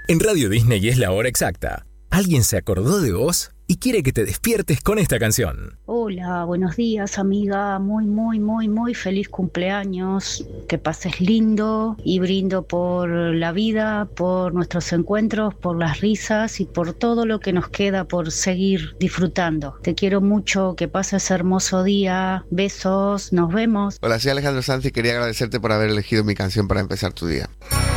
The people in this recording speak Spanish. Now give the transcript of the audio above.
En Radio Disney es la hora exacta. Alguien se acordó de vos y quiere que te despiertes con esta canción. Hola, buenos días, amiga. Muy feliz cumpleaños. Que pases lindo y brindo por la vida, por nuestros encuentros, por las risas y por todo lo que nos queda por seguir disfrutando. Te quiero mucho, que pases hermoso día. Besos, nos vemos. Hola, soy Alejandro Sanz y quería agradecerte por haber elegido mi canción para empezar tu día.